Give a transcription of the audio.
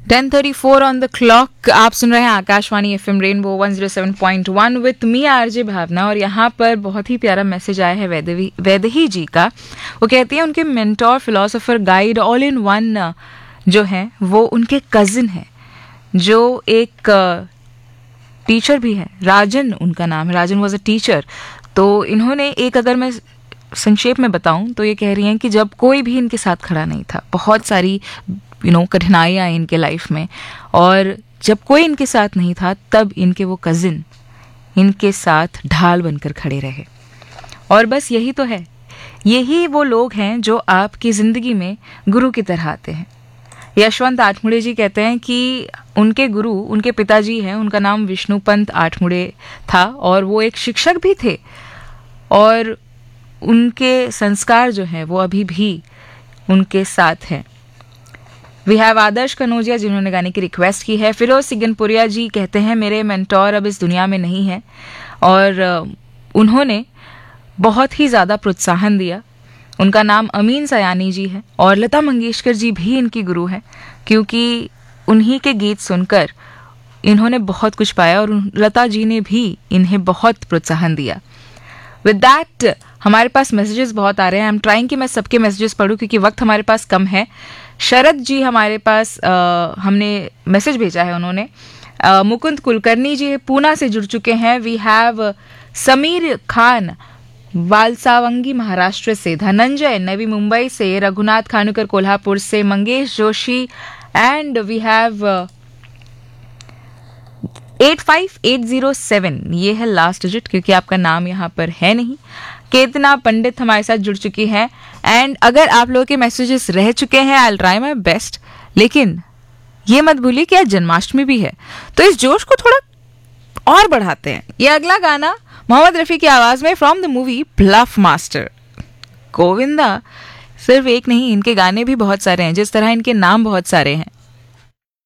10:34 on the clock. आप सुन रहे हैं Akashvani FM rainbow 107.1 with me RJ भावना। और यहाँ पर बहुत ही प्यारा मैसेज आया है वैदेही जी का। वो कहती है उनके mentor, philosopher, guide, all in one जो हैं वो उनके कजिन हैं, जो एक टीचर भी है। राजन उनका नाम है। राजन वॉज अ टीचर। तो इन्होंने एक, अगर मैं संक्षेप में बताऊं तो ये कह रही हैं कि जब कोई भी इनके साथ खड़ा नहीं था, बहुत सारी कठिनाइयाँ आई इनके लाइफ में, और जब कोई इनके साथ नहीं था तब इनके वो कजिन इनके साथ ढाल बनकर खड़े रहे। और बस यही तो है, यही वो लोग हैं जो आपकी जिंदगी में गुरु की तरह आते हैं। यशवंत आठमुड़े जी कहते हैं कि उनके गुरु उनके पिताजी हैं, उनका नाम विष्णुपंत आठमुड़े था और वो एक शिक्षक भी थे, और उनके संस्कार जो हैं वो अभी भी उनके साथ हैं। वी हैव आदर्श कनौजिया जिन्होंने गाने की रिक्वेस्ट की है। फिरोज सिगनपुरिया जी कहते हैं मेरे मेंटोर अब इस दुनिया में नहीं है और उन्होंने बहुत ही ज़्यादा प्रोत्साहन दिया। उनका नाम अमीन सयानी जी है और लता मंगेशकर जी भी इनकी गुरु हैं, क्योंकि उन्हीं के गीत सुनकर इन्होंने बहुत कुछ पाया और लता जी ने भी इन्हें बहुत प्रोत्साहन दिया। विद दैट हमारे पास मैसेजेस बहुत आ रहे हैं। आई एम ट्राइंग कि मैं सबके मैसेजेस पढूं क्योंकि वक्त हमारे पास कम है। शरद जी हमारे पास हमने मैसेज भेजा है उन्होंने। मुकुंद कुलकर्णी जी पूना से जुड़ चुके हैं। वी हैव समीर खान वालसावंगी महाराष्ट्र से, धनंजय नवी मुंबई से, रघुनाथ खानूकर कोल्हापुर से, Mangesh Joshi, and we have 85807, ये है लास्ट डिजिट क्योंकि आपका नाम यहाँ पर है नहीं। केतना पंडित हमारे साथ जुड़ चुकी हैं। एंड अगर आप लोगों के मैसेजेस रह चुके हैं, I will try my best, लेकिन ये मत भूलिए कि आज जन्माष्टमी भी है, तो इस जोश को थोड़ा और बढ़ाते हैं। ये अगला गाना मोहम्मद रफी की आवाज में from the movie bulb master. Govinda सिर्फ एक नहीं, इनके गाने भी बहुत सारे हैं, जिस तरह इनके नाम बहुत सारे हैं।